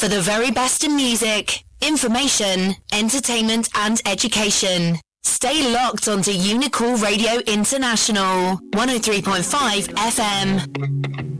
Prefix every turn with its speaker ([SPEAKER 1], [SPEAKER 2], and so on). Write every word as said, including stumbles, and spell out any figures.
[SPEAKER 1] for the very best in music, information, entertainment and education. Stay locked onto Unicool Radio International, one oh three point five F M.